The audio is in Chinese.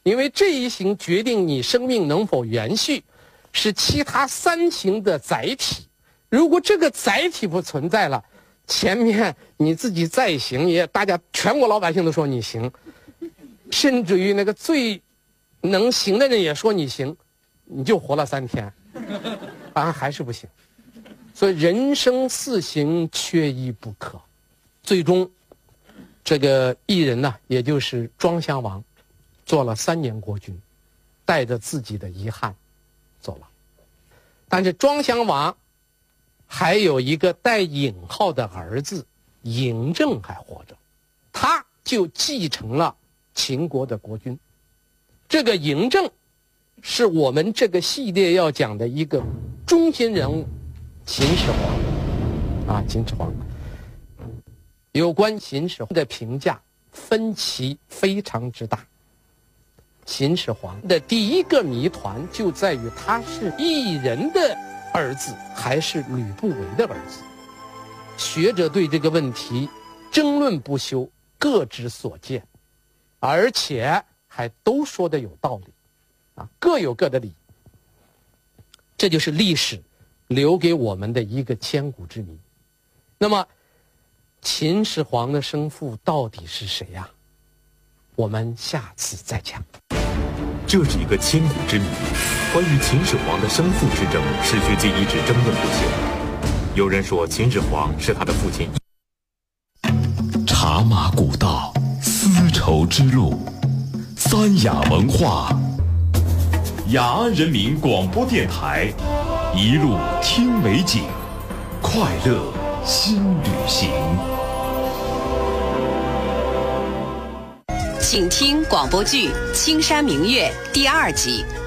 因为这一行决定你生命能否延续，是其他3行的载体。如果这个载体不存在了，前面你自己再行，也大家全国老百姓都说你行，甚至于那个最能行的人也说你行，你就活了3天，还是不行。所以人生4行缺一不可。最终这个异人呢，也就是庄襄王，做了3年国君，带着自己的遗憾走了。但是庄襄王还有一个带引号的儿子嬴政还活着，他就继承了秦国的国君。这个嬴政是我们这个系列要讲的一个中心人物，秦始皇秦始皇。有关秦始皇的评价分歧非常之大。秦始皇的第一个谜团就在于他是异人的儿子还是吕不韦的儿子。学者对这个问题争论不休，各执所见，而且还都说的有道理，各有各的理。这就是历史留给我们的一个千古之谜。那么秦始皇的生父到底是谁呀？我们下次再讲。 这是一个千古之谜，关于秦始皇的生父之争，史学界一直争论不休。有人说秦始皇是他的父亲。 茶马古道，丝绸之路，三雅文化，雅安人民广播电台，一路听美景，快乐新旅行。 请听广播剧《青山明月》第2集